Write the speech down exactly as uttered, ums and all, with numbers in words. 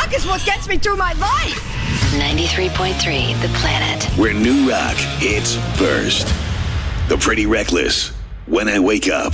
rock is what gets me through my life. ninety-three point three The Planet. Where new rock hits first. The Pretty Reckless. When I Wake Up.